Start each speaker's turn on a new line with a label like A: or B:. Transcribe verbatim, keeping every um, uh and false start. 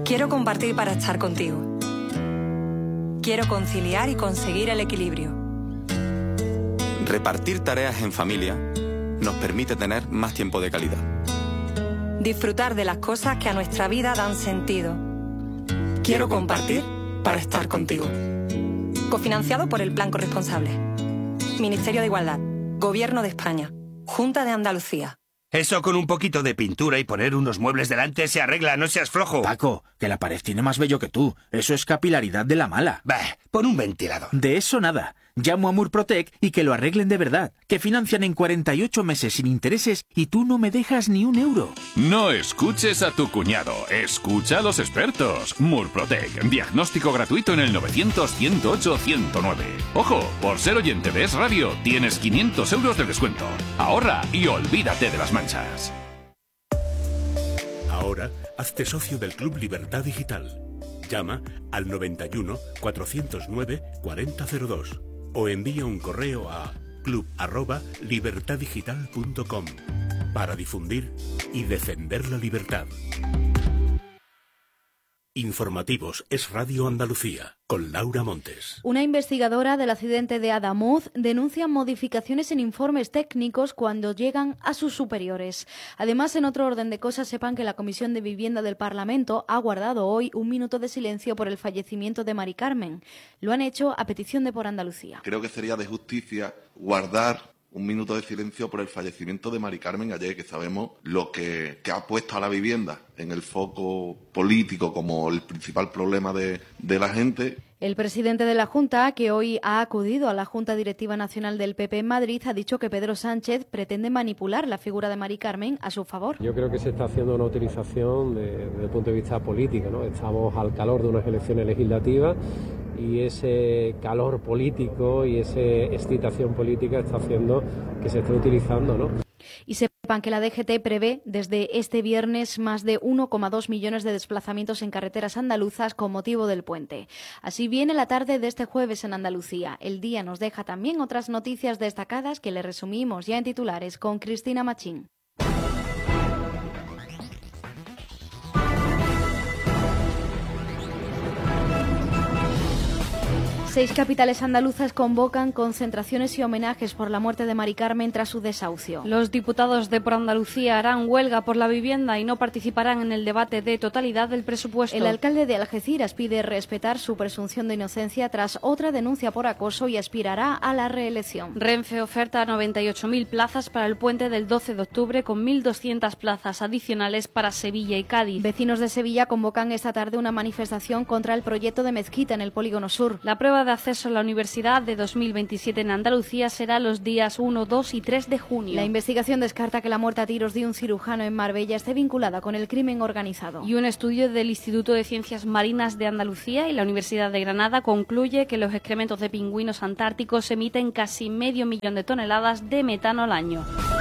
A: Quiero compartir para estar contigo. Quiero conciliar y conseguir el equilibrio.
B: Repartir tareas en familia nos permite tener más tiempo de calidad.
A: Disfrutar de las cosas que a nuestra vida dan sentido. Quiero compartir para estar contigo. Cofinanciado por el Plan Corresponsable. Ministerio de Igualdad. Gobierno de España. Junta de Andalucía.
C: Eso con un poquito de pintura y poner unos muebles delante se arregla, no seas flojo.
D: Paco, que la pared tiene más vello que tú. Eso es capilaridad de la mala.
C: Bah, pon un ventilador.
D: De eso nada. Llamo a Murprotec y que lo arreglen de verdad. Que financian en cuarenta y ocho meses sin intereses y tú no me dejas ni un euro.
E: No escuches a tu cuñado, escucha a los expertos. Murprotec, diagnóstico gratuito en el novecientos, ciento ocho, ciento nueve. Ojo, por ser oyente de Es Radio tienes quinientos euros de descuento. Ahorra y olvídate de las manchas.
F: Ahora, hazte socio del Club Libertad Digital. Llama al noventa y uno, cuatrocientos nueve, cuarenta cero dos o envía un correo a club arroba libertaddigital punto com para difundir y defender la libertad. Informativos Es Radio Andalucía, con Laura Montes.
G: Una investigadora del accidente de Adamuz denuncia modificaciones en informes técnicos cuando llegan a sus superiores. Además, en otro orden de cosas, sepan que la Comisión de Vivienda del Parlamento ha guardado hoy un minuto de silencio por el fallecimiento de Mari Carmen. Lo han hecho a petición de Por Andalucía.
H: Creo que sería de justicia guardar un minuto de silencio por el fallecimiento de Mari Carmen ayer, que sabemos lo que, que ha puesto a la vivienda en el foco político como el principal problema de, de la gente.
G: El presidente de la Junta, que hoy ha acudido a la Junta Directiva Nacional del P P en Madrid, ha dicho que Pedro Sánchez pretende manipular la figura de Mari Carmen a su favor.
I: Yo creo que se está haciendo una utilización de, desde el punto de vista político, ¿no? Estamos al calor de unas elecciones legislativas y ese calor político y esa excitación política está haciendo que se esté utilizando, ¿no?
G: Y sepan que la D G T prevé desde este viernes más de uno coma dos millones de desplazamientos en carreteras andaluzas con motivo del puente. Así viene la tarde de este jueves en Andalucía. El día nos deja también otras noticias destacadas que le resumimos ya en titulares con Cristina Machín. Seis capitales andaluzas convocan concentraciones y homenajes por la muerte de Mari Carmen tras su desahucio.
J: Los diputados de Por Andalucía harán huelga por la vivienda y no participarán en el debate de totalidad del presupuesto.
G: El alcalde de Algeciras pide respetar su presunción de inocencia tras otra denuncia por acoso y aspirará a la reelección.
J: Renfe oferta noventa y ocho mil plazas para el puente del doce de octubre con mil doscientas plazas adicionales para Sevilla y Cádiz.
G: Vecinos de Sevilla convocan esta tarde una manifestación contra el proyecto de mezquita en el Polígono Sur.
J: La prueba de acceso a la universidad de dos mil veintisiete en Andalucía será los días uno, dos y tres de junio.
G: La investigación descarta que la muerte a tiros de un cirujano en Marbella esté vinculada con el crimen organizado.
J: Y un estudio del Instituto de Ciencias Marinas de Andalucía y la Universidad de Granada concluye que los excrementos de pingüinos antárticos emiten casi medio millón de toneladas de metano al año.